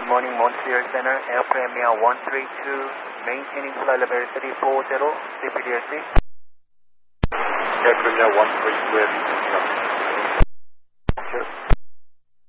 morning, Montreal Center, Air Premier 132, maintaining flight level 340, CPDSC. Air Premier 132,